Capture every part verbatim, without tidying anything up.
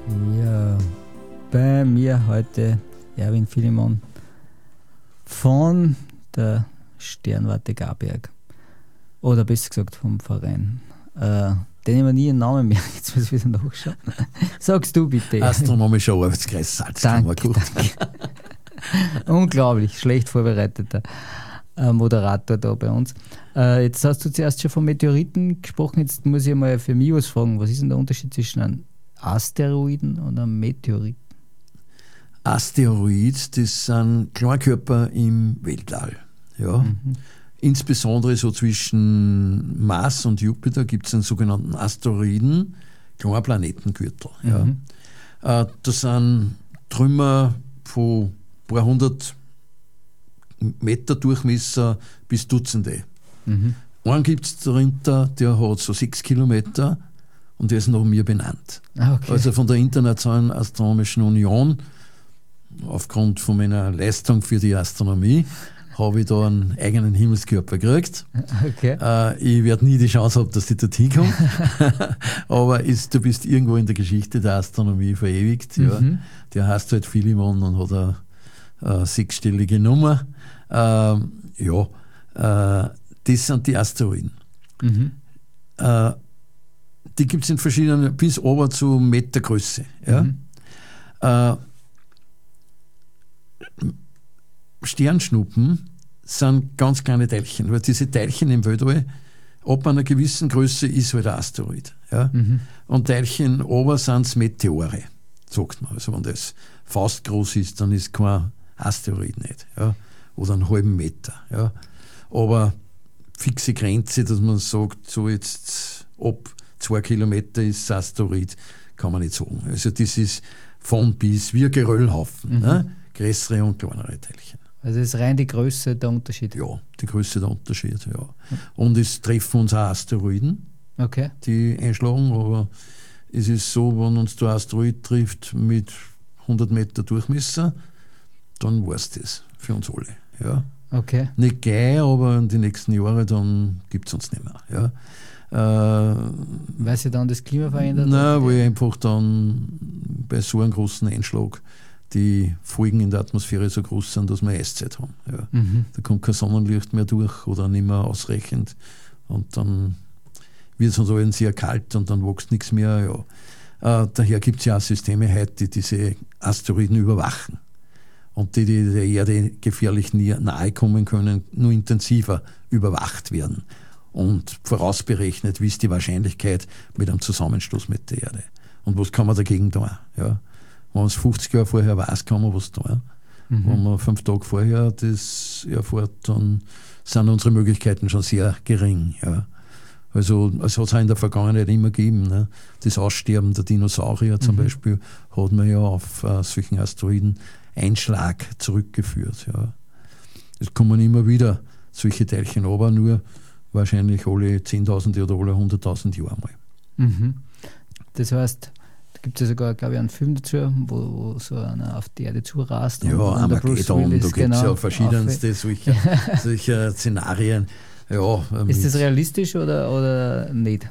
Ja, bei mir heute Erwin Philemon von der Sternwarte Garberg. Oder besser gesagt vom Verein. Äh, den ich mir nie einen Namen merke, jetzt muss ich wieder nachschauen. Sagst du bitte. Astronomischer Arbeitskreis Salzkammer. Danke, danke. Unglaublich, schlecht vorbereiteter äh, Moderator da bei uns. Äh, jetzt hast du zuerst schon von Meteoriten gesprochen, jetzt muss ich mal für mich was fragen. Was ist denn der Unterschied zwischen einem Asteroiden und einem Meteorit? Asteroid, das sind Kleinkörper im Weltall. Ja. Mhm. Insbesondere so zwischen Mars und Jupiter gibt es einen sogenannten Asteroiden, kleiner Planetengürtel. Mhm. Ja. Äh, das sind Trümmer von ein paar hundert Meter Durchmesser bis Dutzende. Mhm. Einen gibt es darunter, der hat so sechs Kilometer und der ist nach mir benannt. Ah, okay. Also von der Internationalen Astronomischen Union, aufgrund von meiner Leistung für die Astronomie, habe ich da einen eigenen Himmelskörper gekriegt. Okay. Äh, ich werde nie die Chance haben, dass ich dorthin komme. Aber ist, du bist irgendwo in der Geschichte der Astronomie verewigt. Mhm. Ja. Der heißt halt Philemon und hat eine, eine sechsstellige Nummer. Äh, ja, äh, das sind die Asteroiden. Mhm. Äh, die gibt es in verschiedenen, bis runter zu Metergröße. Ja. Mhm. Äh, Sternschnuppen sind ganz kleine Teilchen, weil diese Teilchen im Weltall ab einer gewissen Größe ist halt ein Asteroid. Ja? Mhm. Und Teilchen ober sind Meteore, sagt man. Also wenn das faustgroß ist, dann ist kein Asteroid nicht. Ja? Oder einen halben Meter. Ja? Aber fixe Grenze, dass man sagt, so jetzt ab zwei Kilometer ist ein Asteroid, kann man nicht sagen. Also das ist von bis wie ein Geröllhaufen. Mhm. Ne? Größere und kleinere Teilchen. Also ist rein die Größe der Unterschied? Ja, die Größe der Unterschied, ja. Und es treffen uns auch Asteroiden, okay, die einschlagen, aber es ist so, wenn uns der Asteroid trifft mit hundert Meter Durchmesser, dann war es das für uns alle. Ja. Okay. Nicht gleich, aber in den nächsten Jahren, dann gibt es uns nicht mehr. Ja. Äh, weil sich dann das Klima verändert? Nein, weil einfach dann bei so einem großen Einschlag die Folgen in der Atmosphäre so groß sind, dass wir Eiszeit haben. Ja. Mhm. Da kommt kein Sonnenlicht mehr durch oder nicht mehr ausreichend und dann wird es uns allen sehr kalt und dann wächst nichts mehr. Ja. Äh, daher gibt es ja auch Systeme heute, die diese Asteroiden überwachen und die, die der Erde gefährlich nahe kommen können, nur intensiver überwacht werden und vorausberechnet, wie ist die Wahrscheinlichkeit mit einem Zusammenstoß mit der Erde und was kann man dagegen tun. Ja. Wenn man es fünfzig Jahre vorher weiß, kann man was tun. Mhm. Wenn man fünf Tage vorher das erfährt, dann sind unsere Möglichkeiten schon sehr gering. Ja. Also es hat es auch in der Vergangenheit immer gegeben. Ne? Das Aussterben der Dinosaurier zum mhm. Beispiel hat man ja auf äh, solchen Asteroiden-Einschlag zurückgeführt. Ja. Es kommen immer wieder solche Teilchen, aber nur wahrscheinlich alle zehntausend oder alle hunderttausend Jahre mal. Mhm. Das heißt, da gibt es ja sogar, glaube ich, einen Film dazu, wo, wo so einer auf die Erde zurast. Ja, Armageddon, da gibt es genau ja verschiedenste solcher solche Szenarien. Ja, ist das realistisch oder, oder nicht?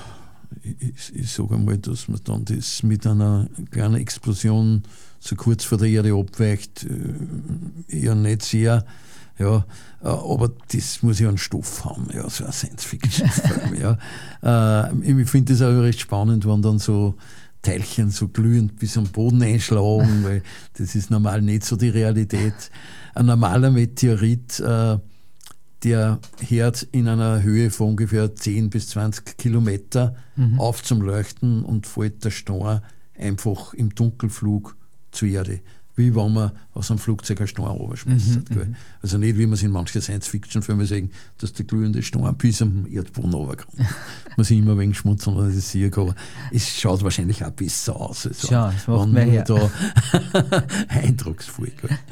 Ich, ich sage einmal, dass man dann das mit einer kleinen Explosion so kurz vor der Erde abweicht, eher nicht sehr. Ja, aber das muss ja einen Stoff haben, ja, so ein Science-Fiction-Film. ja. Ich finde das auch recht spannend, wenn dann so Teilchen so glühend bis am Boden einschlagen, weil das ist normal nicht so die Realität. Ein normaler Meteorit, äh, der hört in einer Höhe von ungefähr zehn bis zwanzig Kilometer mhm. auf zum Leuchten und fällt der Stein einfach im Dunkelflug zur Erde. Wie wenn man aus einem Flugzeug einen Stein runterschmeißt. Mhm, also nicht, wie man es in manchen Science-Fiction-Filmen sagen, dass der glühende Stein bis am Erdboden runterkommt. Man sich immer ein wenig schmutzelt, wenn das sieht, aber es schaut wahrscheinlich auch besser aus. Also, Schau, es macht mehr her. Da eindrucksvoll.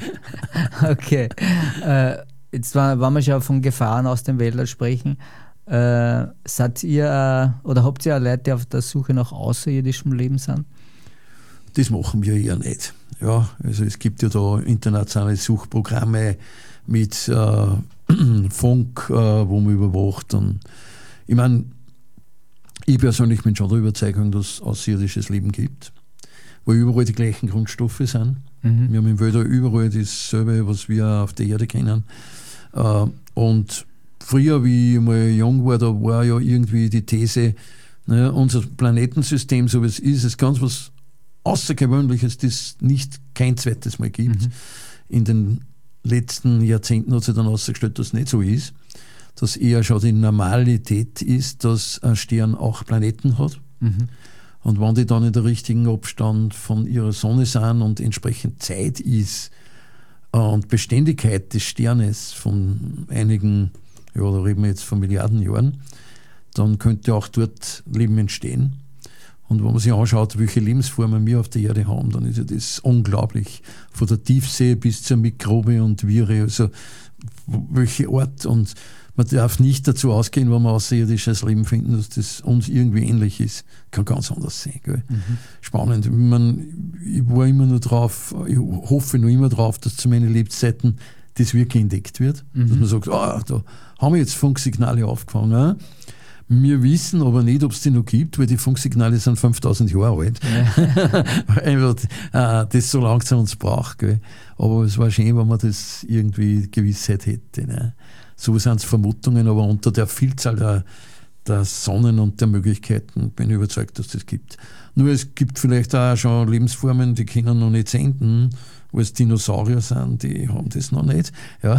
Okay. Äh, jetzt, wenn wir schon von Gefahren aus dem Weltall sprechen, äh, seid ihr äh, oder habt ihr auch Leute, die auf der Suche nach außerirdischem Leben sind? Das machen wir eher nicht. Ja, also es gibt ja da internationale Suchprogramme mit äh, Funk, äh, wo man überwacht. Und ich meine, ich persönlich bin schon der Überzeugung, dass es außerirdisches Leben gibt. wo überall die gleichen Grundstoffe sind. Mhm. Wir haben im Weltall überall dasselbe, was wir auf der Erde kennen. Äh, und früher, wie ich mal jung war, da war ja irgendwie die These, naja, unser Planetensystem, so wie es ist, ist ganz was Außergewöhnliches, das es nicht kein zweites Mal gibt. Mhm. In den letzten Jahrzehnten hat sich dann herausgestellt, dass es nicht so ist. Dass eher schon die Normalität ist, dass ein Stern auch Planeten hat. Mhm. Und wenn die dann in der richtigen Abstand von ihrer Sonne sind und entsprechend Zeit ist und Beständigkeit des Sternes von einigen, ja, da reden wir jetzt von Milliarden Jahren, dann könnte auch dort Leben entstehen. Und wenn man sich anschaut, welche Lebensformen wir auf der Erde haben, dann ist ja das unglaublich. Von der Tiefsee bis zur Mikrobe und Viren, also welche Art. Und man darf nicht dazu ausgehen, wenn wir außerirdisches Leben finden, dass das uns irgendwie ähnlich ist. Kann ganz anders sein. Gell? Mhm. Spannend. Ich, mein, ich war immer nur drauf, ich hoffe noch immer drauf, dass zu meinen Lebzeiten das wirklich entdeckt wird. Mhm. Dass man sagt, oh, da haben wir jetzt Funksignale aufgefangen. Wir wissen aber nicht, ob es die noch gibt, weil die Funksignale sind fünftausend Jahre alt. Ja. Einfach äh, das so lange zu uns braucht. Gell? Aber es war schön, wenn man das irgendwie Gewissheit hätte. Ne? So sind es Vermutungen, aber unter der Vielzahl der, der Sonnen und der Möglichkeiten bin ich überzeugt, dass das gibt. Nur es gibt vielleicht auch schon Lebensformen, die können noch nicht senden, weil es Dinosaurier sind, die haben das noch nicht. Ja.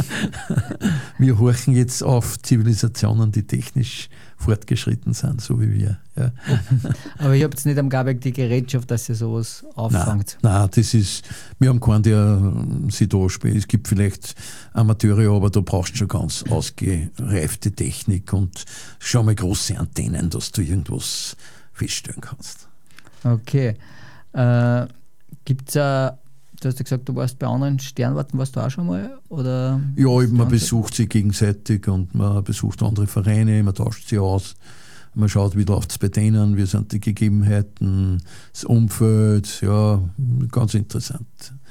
Wir horchen jetzt auf Zivilisationen, die technisch fortgeschritten sind, so wie wir. Ja. Aber ich habe jetzt nicht am Gabeck die Gerätschaft, dass ihr sowas auffangt. Nein, nein, das ist, wir haben keinen, der sich da spielt. Es gibt vielleicht Amateure, aber da brauchst du schon ganz ausgereifte Technik und schon mal große Antennen, dass du irgendwas feststellen kannst. Okay. Äh, gibt es ja, du hast ja gesagt, du warst bei anderen Sternwarten, warst du auch schon mal? Oder ja, man besucht sie gegenseitig und man besucht andere Vereine, man tauscht sie aus, man schaut, wie läuft es bei denen, wie sind die Gegebenheiten, das Umfeld, ja, ganz interessant.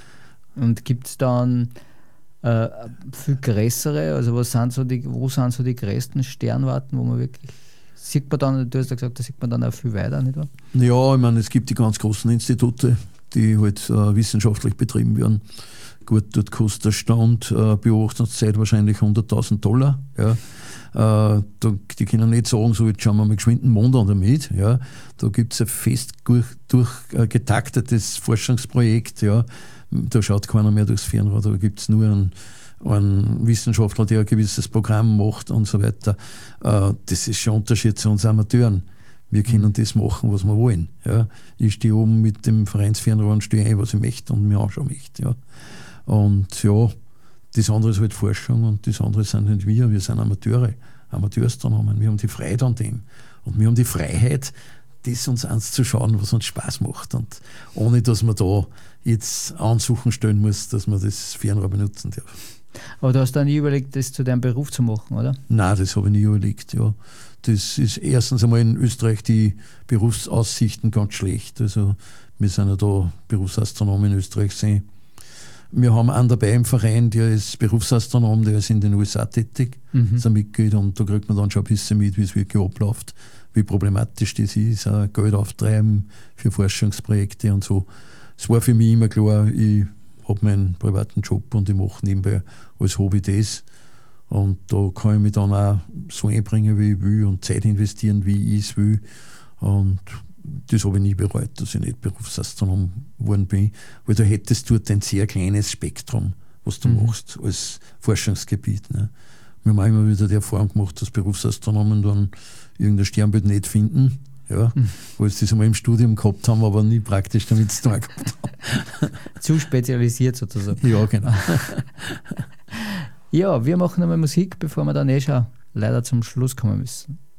Und gibt es dann äh, viel größere, also was sind so die, wo sind so die größten Sternwarten, wo man wirklich, sieht man dann, du hast ja gesagt, da sieht man dann auch viel weiter, nicht wahr? Ja, ich meine, es gibt die ganz großen Institute, die halt äh, wissenschaftlich betrieben werden. Gut, dort kostet der Stand äh, Beobachtungszeit wahrscheinlich hunderttausend Dollar. Ja. Äh, da, die können nicht sagen, so jetzt schauen wir mal geschwind einen Mond an damit. Ja. Da gibt es ein fest durch, durch äh, getaktetes Forschungsprojekt. Ja. Da schaut keiner mehr durchs Fernrohr, da gibt es nur einen, einen Wissenschaftler, der ein gewisses Programm macht und so weiter. Äh, das ist schon ein Unterschied zu uns Amateuren. Wir können das machen, was wir wollen. Ja. Ich stehe oben mit dem Vereinsfernrohr und stehe ein, was ich möchte und mir anschauen möchte. Ja. Und ja, das andere ist halt Forschung und das andere sind nicht wir. Wir sind Amateure, Amateursastronomen. Wir haben die Freude an dem. Und wir haben die Freiheit, das uns anzuschauen, was uns Spaß macht. Und ohne, dass man da jetzt Ansuchen stellen muss, dass man das Fernrohr benutzen darf. Aber du hast dann nie überlegt, das zu deinem Beruf zu machen, oder? Nein, das habe ich nie überlegt, ja. Das ist erstens einmal in Österreich die Berufsaussichten ganz schlecht. Also wir sind ja da Berufsastronomen in Österreich sehen. Wir haben einen dabei im Verein, der ist Berufsastronom, der ist in den U S A tätig, mhm. ist ein Mitglied und da kriegt man dann schon ein bisschen mit, wie es wirklich abläuft, wie problematisch das ist, auch Geld auftreiben für Forschungsprojekte und so. Es war für mich immer klar, ich habe meinen privaten Job und ich mache nebenbei als Hobby das. Und da kann ich mich dann auch so einbringen, wie ich will und Zeit investieren, wie ich es will. Und das habe ich nie bereut, dass ich nicht Berufsastronom geworden bin, weil du hättest dort ein sehr kleines Spektrum, was du mhm. machst als Forschungsgebiet. Ne? Wir haben auch immer wieder die Erfahrung gemacht, dass Berufsastronomen dann irgendein Sternbild nicht finden, ja, mhm. weil sie das einmal im Studium gehabt haben, aber nie praktisch damit zu tun gehabt haben. Zu spezialisiert sozusagen. Ja, genau. Ja, wir machen nochmal Musik, bevor wir dann eh schon leider zum Schluss kommen müssen.